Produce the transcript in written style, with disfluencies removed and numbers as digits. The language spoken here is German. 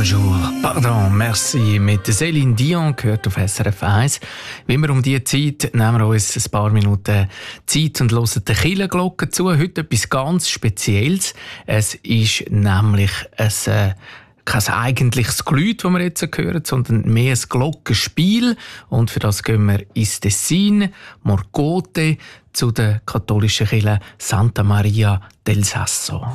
Bonjour, pardon, merci mit Céline Dion gehört auf SRF 1. Wie immer um diese Zeit nehmen wir uns ein paar Minuten Zeit und hören der Kirchenglocke zu. Heute etwas ganz Spezielles. Es ist nämlich kein eigentliches Geläut, das wir jetzt hören, sondern mehr ein Glockenspiel. Und für das gehen wir ins Tessin, Morcote, zu der katholischen Kirche Santa Maria del Sasso.